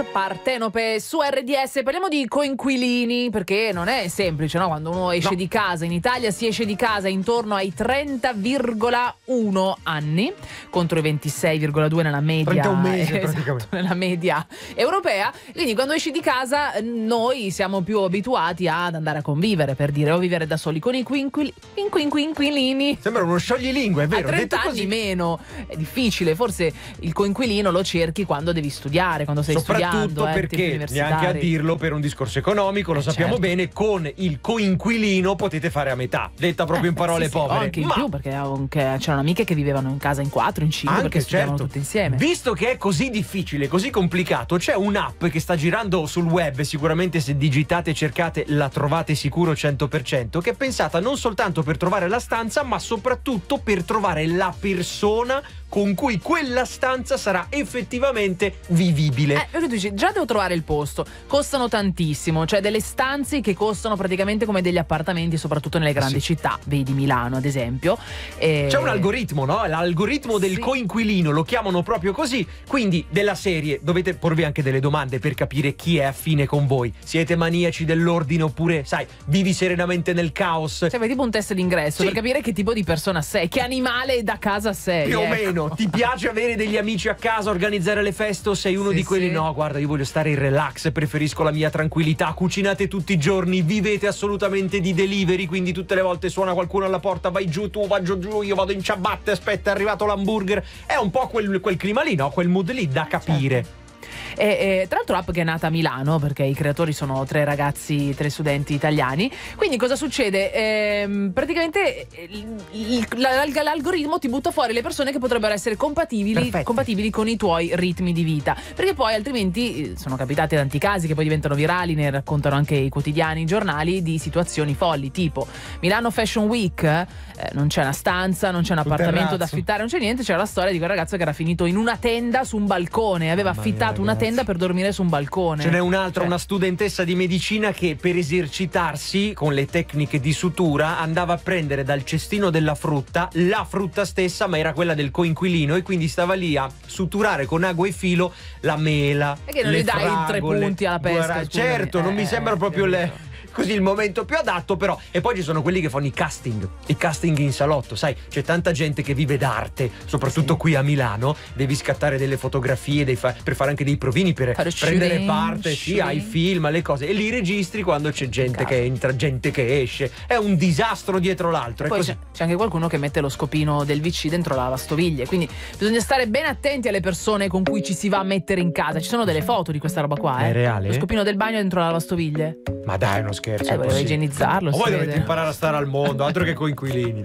Partenope su RDS. Parliamo di coinquilini, perché non è semplice, no? Quando uno esce di casa, in Italia si esce di casa intorno ai 30,1 anni contro i 26,2 nella media. 31 mesi esatto, nella media europea. Quindi quando esci di casa noi siamo più abituati ad andare a convivere, per dire, o vivere da soli con i coinquilini. Sembra uno scioglilingue, è vero? A 30 anni meno è difficile, forse il coinquilino lo cerchi quando devi studiare, quando sei studiando. Soprattutto perché, neanche a dirlo, per un discorso economico, lo sappiamo bene, con il coinquilino potete fare a metà, detta proprio in parole povere. Anche in più, perché c'erano amiche che vivevano in casa in 4, in 5, perché studiavano tutte insieme. Visto che è così difficile, così complicato, c'è un'app che sta girando sul web, sicuramente se digitate e cercate la trovate sicuro 100%, che è pensata non soltanto per trovare la stanza, ma soprattutto per trovare la persona con cui quella stanza sarà effettivamente vivibile. Perché tu dici, già devo trovare il posto, costano tantissimo, cioè delle stanze che costano praticamente come degli appartamenti, soprattutto nelle grandi città, vedi Milano ad esempio. C'è un algoritmo, no? L'algoritmo del coinquilino, lo chiamano proprio così, quindi della serie dovete porvi anche delle domande per capire chi è affine con voi. Siete maniaci dell'ordine oppure, sai, vivi serenamente nel caos? Cioè, fai tipo un test d'ingresso per capire che tipo di persona sei, che animale da casa sei. Più o meno. Ti piace avere degli amici a casa, organizzare le feste, o sei uno di quelli no, guarda, io voglio stare in relax, preferisco la mia tranquillità, cucinate tutti i giorni, vivete assolutamente di delivery, quindi tutte le volte suona qualcuno alla porta, vai giù tu, vado giù, io vado in ciabatte, aspetta è arrivato l'hamburger. È un po' quel clima lì, no? Quel mood lì da capire. Tra l'altro app che è nata a Milano, perché i creatori sono 3 ragazzi, 3 studenti italiani. Quindi cosa succede? Praticamente l'algoritmo ti butta fuori le persone che potrebbero essere compatibili con i tuoi ritmi di vita, perché poi altrimenti sono capitati tanti casi che poi diventano virali, ne raccontano anche i quotidiani, i giornali, di situazioni folli, tipo Milano Fashion Week, non c'è una stanza, non c'è un appartamento da affittare, non c'è niente, c'era la storia di quel ragazzo che era finito in una tenda su un balcone, aveva affittato una tenda per dormire su un balcone. Ce n'è un'altra, una studentessa di medicina che per esercitarsi con le tecniche di sutura andava a prendere dal cestino della frutta la frutta stessa, ma era quella del coinquilino, e quindi stava lì a suturare con ago e filo la mela. E che non gli dai 3 punti alla pesca? Certo, non mi sembra proprio così il momento più adatto, però. E poi ci sono quelli che fanno i casting in salotto, sai, c'è tanta gente che vive d'arte, soprattutto qui a Milano, devi scattare delle fotografie, per fare anche dei provini, per prendere parte ai film, alle cose, e li registri quando c'è gente che entra, gente che esce. È un disastro dietro l'altro. Poi c'è anche qualcuno che mette lo scopino del VC dentro la lavastoviglie, quindi bisogna stare ben attenti alle persone con cui ci si va a mettere in casa. Ci sono delle foto di questa roba qua, È reale? Lo scopino del bagno dentro la lavastoviglie. Ma dai, uno scherzo. Voleva igienizzarlo. Voi dovete imparare a stare al mondo, altro che coinquilini.